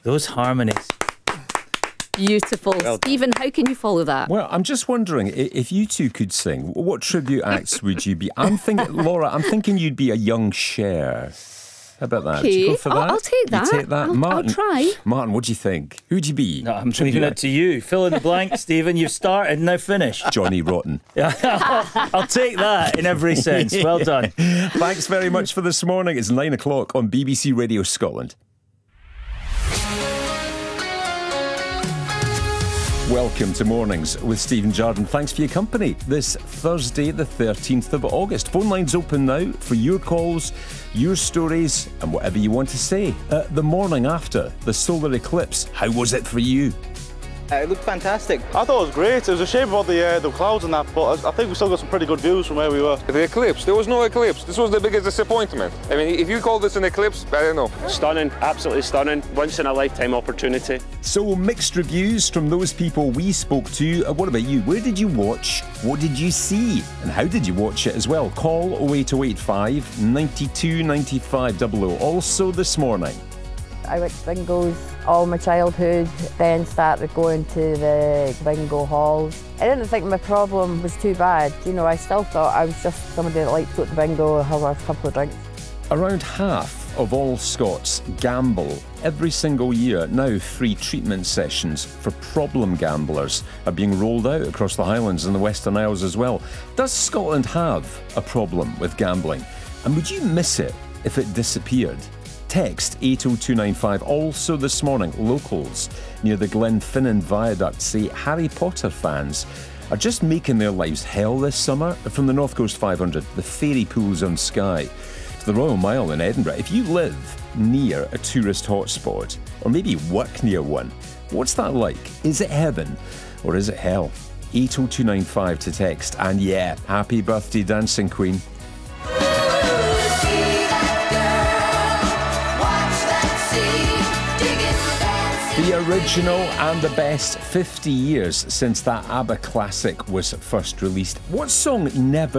Those harmonies. Beautiful. Well Stephen, how can you follow that? Well, I'm just wondering if you two could sing, what tribute acts would you be? I'm thinking, Laura, I'm thinking you'd be a young Cher. How about that? Would you go for that? I'll take that. You take that? I'll try. Martin, what do you think? Who'd you be? No, I'm leaving it to you. Fill in the blank, Stephen. You've started, now finish. Johnny Rotten. I'll take that in every sense. Well done. Thanks very much for this morning. It's 9 o'clock on BBC Radio Scotland. Welcome to Mornings with Stephen Jardine. Thanks for your company this Thursday, the 13th of August. Phone lines open now for your calls, your stories, and whatever you want to say. The morning after the solar eclipse, how was it for you? It looked fantastic. I thought it was great. It was a shame about the clouds and that, but I think we still got some pretty good views from where we were. The eclipse, there was no eclipse. This was the biggest disappointment. I mean, if you call this an eclipse, I don't know. Stunning, absolutely stunning. Once in a lifetime opportunity. So mixed reviews from those people we spoke to. What about you? Where did you watch? What did you see? And how did you watch it as well? Call 08085 92 95 00. Also this morning. I went to bingos all my childhood, then started going to the bingo halls. I didn't think my problem was too bad. You know, I still thought I was just somebody that liked to go to bingo and have a couple of drinks. Around half of all Scots gamble every single year. Now, free treatment sessions for problem gamblers are being rolled out across the Highlands and the Western Isles as well. Does Scotland have a problem with gambling? And would you miss it if it disappeared? Text 80295. Also this morning, locals near the Glenfinnan Viaduct say Harry Potter fans are just making their lives hell this summer. From the North Coast 500, the fairy pools on Skye, to the Royal Mile in Edinburgh. If you live near a tourist hotspot, or maybe work near one, what's that like? Is it heaven or is it hell? 80295 to text. And yeah, happy birthday, Dancing Queen. The original and the best 50 years since that ABBA classic was first released. What song never